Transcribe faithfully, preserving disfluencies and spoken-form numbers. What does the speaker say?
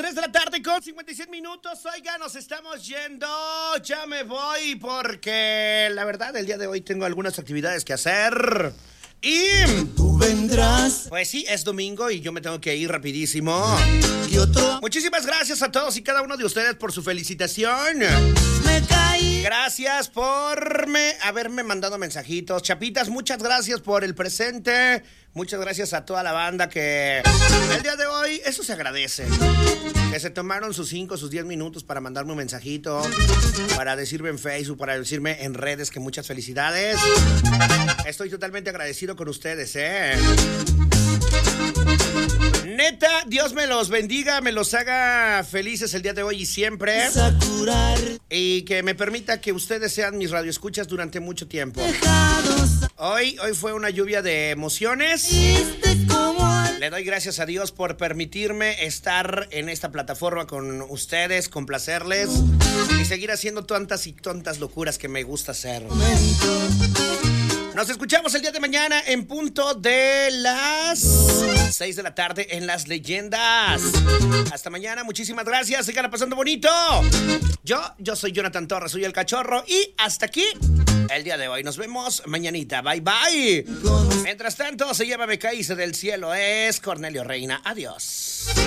tres de la tarde con cincuenta y seis minutos. Oiga, nos estamos yendo. Ya me voy porque la verdad el día de hoy tengo algunas actividades que hacer. Y tú vendrás. Pues sí, es domingo y yo me tengo que ir rapidísimo. Y otro. Muchísimas gracias a todos y cada uno de ustedes por su felicitación. Me caí. Gracias por me, haberme mandado mensajitos. Chapitas, muchas gracias por el presente. Muchas gracias a toda la banda que el día de hoy, eso se agradece. Que se tomaron sus cinco, sus diez minutos para mandarme un mensajito, para decirme en Facebook, para decirme en redes que muchas felicidades. Estoy totalmente agradecido con ustedes, ¿eh? Neta, Dios me los bendiga, me los haga felices el día de hoy y siempre. Y que me permita que ustedes sean mis radioescuchas durante mucho tiempo. Hoy, hoy fue una lluvia de emociones. Le doy gracias a Dios por permitirme estar en esta plataforma con ustedes, complacerles y seguir haciendo tantas y tontas locuras que me gusta hacer. Nos escuchamos el día de mañana en punto de las seis de la tarde en Las Leyendas. Hasta mañana, muchísimas gracias, sigan pasando bonito. Yo, yo soy Jonathan Torres, soy el Cachorro y hasta aquí el día de hoy. Nos vemos mañanita, bye bye. Mientras tanto, se llama Me Caíse del Cielo, es Cornelio Reina, adiós.